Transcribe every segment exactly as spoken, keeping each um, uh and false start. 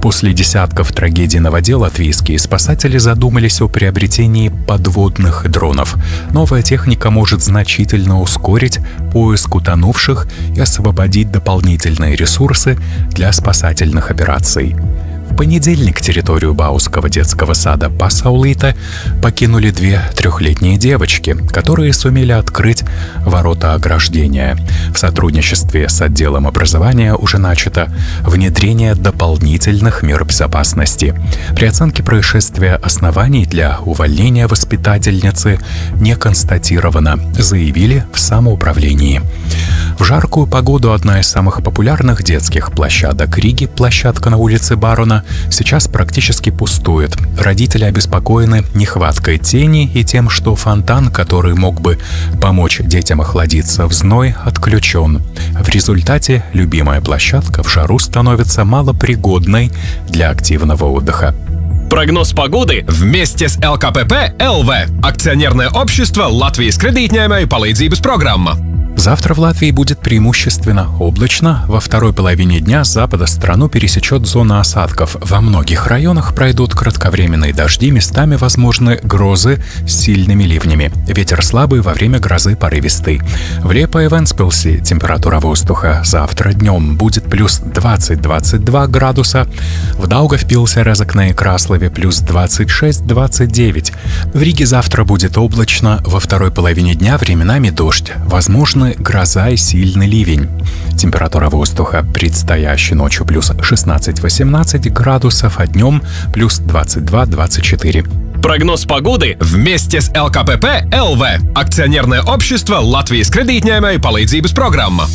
После десятков трагедий на воде латвийские спасатели задумались о приобретении подводных дронов. Новая техника может значительно ускорить поиск утонувших и освободить дополнительные ресурсы для спасательных операций. В понедельник территорию Бауского детского сада Пасаулита покинули две трехлетние девочки, которые сумели открыть ворота ограждения. В сотрудничестве с отделом образования уже начато внедрение дополнительных мер безопасности. При оценке происшествия оснований для увольнения воспитательницы не констатировано, заявили в самоуправлении. В жаркую погоду одна из самых популярных детских площадок Риги, площадка на улице Барона, сейчас практически пустует. Родители обеспокоены нехваткой тени и тем, что фонтан, который мог бы помочь детям охладиться в зной, отключен. В результате любимая площадка в жару становится малопригодной для активного отдыха. Прогноз погоды вместе с эл ка пэ пэ эл вэ, акционерное общество Латвijas kredītņēmēju palīdzības программа. Завтра в Латвии будет преимущественно облачно. Во второй половине дня с запада страну пересечет зона осадков. Во многих районах пройдут кратковременные дожди, местами возможны грозы с сильными ливнями. Ветер слабый, во время грозы порывистый. В Лиепае и Вентспилсе температура воздуха завтра днем будет плюс двадцать-двадцать два градуса. В Даугавпилсе, Резекне и Краслове плюс двадцать шесть-двадцать девять. В Риге завтра будет облачно. Во второй половине дня временами дождь. Возможно, гроза и сильный ливень. Температура воздуха предстоящей ночью плюс шестнадцать-восемнадцать градусов, а днем плюс двадцать два-двадцать четыре. Прогноз погоды вместе с эл ка пэ пэ эл вэ, акционерное общество Латвijas kredītņēmēju palīdzības программа.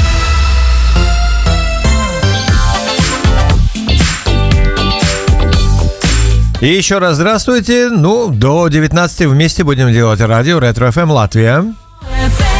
И еще раз здравствуйте. Ну, до девятнадцати вместе будем делать радио Ретро эф эм Латвия.